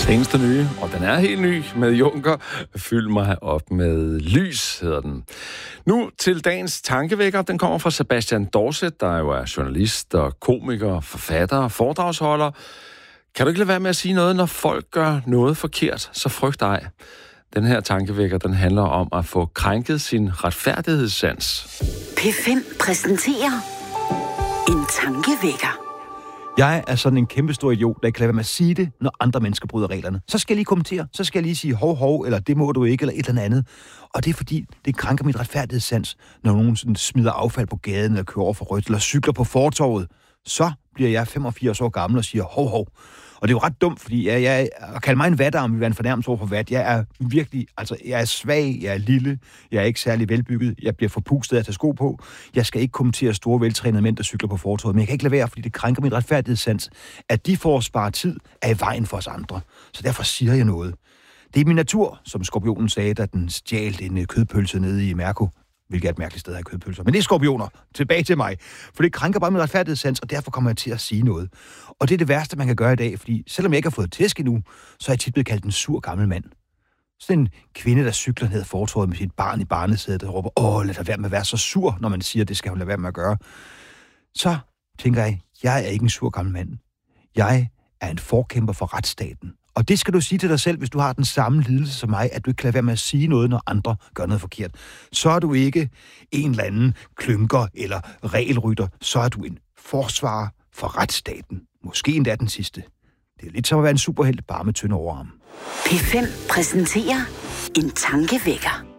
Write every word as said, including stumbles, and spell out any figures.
Seneste nye, og den er helt ny med Juncker. Fyld mig op med lys, hedder den. Nu til dagens tankevækker. Den kommer fra Sebastian Dorset, der jo er journalist og komiker, forfatter og foredragsholder. Kan du ikke lade være med at sige noget, når folk gør noget forkert, så frygt ej. Den her tankevækker, den handler om at få krænket sin retfærdighedssans. P fem præsenterer en tankevækker. Jeg er sådan en kæmpestor idiot, der ikke kan lade være med at sige det, når andre mennesker bryder reglerne. Så skal jeg lige kommentere, så skal jeg lige sige hov, hov, eller det må du ikke, eller et eller andet. Og det er fordi, det krænker mit retfærdighedssans, når nogen sådan smider affald på gaden, eller kører over for rødt, eller cykler på fortovet. Så bliver jeg femogfirs år gammel og siger hov, hov. Og det er jo ret dumt, fordi jeg, jeg at kalde mig en vatarm vil være en fornærmelse over for vat. Jeg er virkelig, altså jeg er svag, jeg er lille, jeg er ikke særlig velbygget, jeg bliver forpustet af at tage sko på. Jeg skal ikke kommentere store veltrænede mænd, der cykler på fortovet, men jeg kan ikke lade være, fordi det krænker mit retfærdighedssans, at de får at spare tid er i vejen for os andre. Så derfor siger jeg noget. Det er min natur, som skorpionen sagde, da den stjal en kødpølse nede i Mærko. Hvilket er et mærkeligt sted at have kødpølser. Men det er skorpioner. Tilbage til mig. For det krænker bare min retfærdighedssans, og derfor kommer jeg til at sige noget. Og det er det værste, man kan gøre i dag, fordi selvom jeg ikke har fået tæsk endnu, så er jeg tit blevet kaldt en sur gammel mand. Sådan en kvinde, der cykler ned ad fortovet med sit barn i barnesædet, og råber, åh, lad da være med at være så sur, når man siger, at det skal hun lade være med at gøre. Så tænker jeg, jeg er ikke en sur gammel mand. Jeg er en forkæmper for retsstaten. Og det skal du sige til dig selv, hvis du har den samme lidelse som mig, at du ikke kan lade være med at sige noget, når andre gør noget forkert. Så er du ikke en eller anden klynker eller regelrytter. Så er du en forsvarer for retsstaten. Måske endda den sidste. Det er lidt som at være en superhelt, bare med tynde overarme. P fem præsenterer en tankevækker.